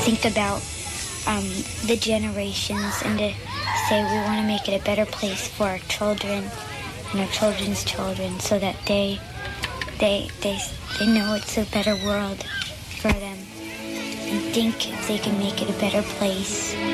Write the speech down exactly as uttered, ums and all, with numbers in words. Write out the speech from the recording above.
think about um, the generations and to say we want to make it a better place for our children and our children's children so that they they they they know it's a better world for them and think if they can make it a better place.